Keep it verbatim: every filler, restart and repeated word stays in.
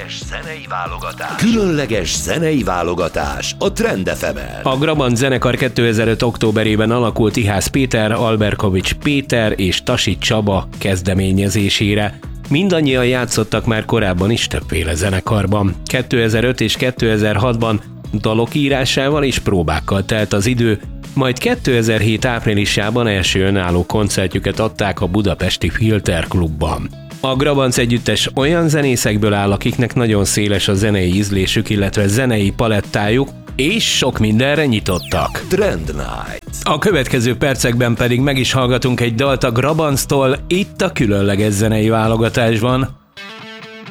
Különleges zenei válogatás. Különleges zenei válogatás a Trend ef emen. A Grabanc zenekar kétezer-öt októberében alakult Ihász Péter, Alberkovics Péter és Tasi Csaba kezdeményezésére. Mindannyian játszottak már korábban is többféle zenekarban. kétezer-öt és kétezer-hatban dalok írásával és próbákkal telt az idő, majd kétezer-hét áprilisában első önálló koncertjüket adták a budapesti Filter Klubban. A Grabanc együttes olyan zenészekből áll, akiknek nagyon széles a zenei ízlésük, illetve zenei palettájuk, és sok mindenre nyitottak. Trend Night. A következő percekben pedig meg is hallgatunk egy dalt a Grabanctól itt a különleges zenei válogatásban.